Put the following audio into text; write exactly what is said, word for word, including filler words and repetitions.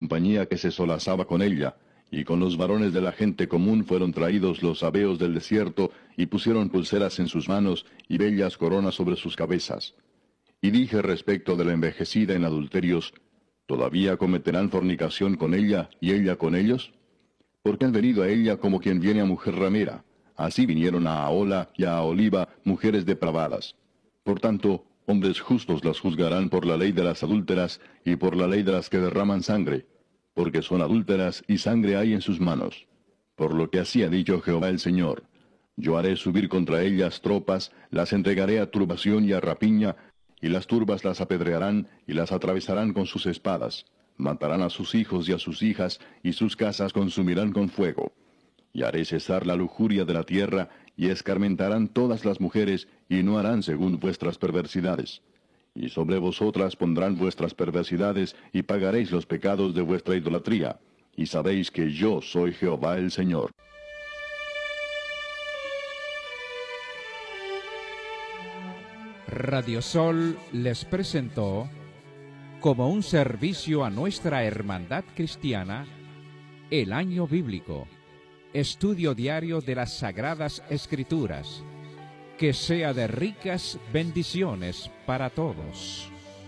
compañía que se solazaba con ella, y con los varones de la gente común fueron traídos los sabeos del desierto, y pusieron pulseras en sus manos, y bellas coronas sobre sus cabezas. Y dije respecto de la envejecida en adulterios, ¿todavía cometerán fornicación con ella, y ella con ellos? Porque han venido a ella como quien viene a mujer ramera. Así vinieron a Ahola y a Aholiba, mujeres depravadas. Por tanto, hombres justos las juzgarán por la ley de las adúlteras, y por la ley de las que derraman sangre, porque son adúlteras y sangre hay en sus manos. Por lo que así ha dicho Jehová el Señor: yo haré subir contra ellas tropas, las entregaré a turbación y a rapiña, y las turbas las apedrearán, y las atravesarán con sus espadas. Matarán a sus hijos y a sus hijas, y sus casas consumirán con fuego. Y haré cesar la lujuria de la tierra, y escarmentarán todas las mujeres, y no harán según vuestras perversidades. Y sobre vosotras pondrán vuestras perversidades, y pagaréis los pecados de vuestra idolatría. Y sabéis que yo soy Jehová el Señor. Radio Sol les presentó, como un servicio a nuestra hermandad cristiana, el Año Bíblico, estudio diario de las Sagradas Escrituras. Que sea de ricas bendiciones para todos.